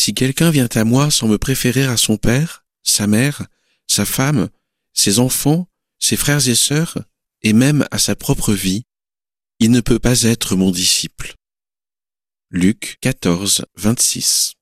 Si quelqu'un vient à moi sans me préférer à son père, sa mère, sa femme, ses enfants, ses frères et sœurs, et même à sa propre vie, il ne peut pas être mon disciple. Luc 14, 26.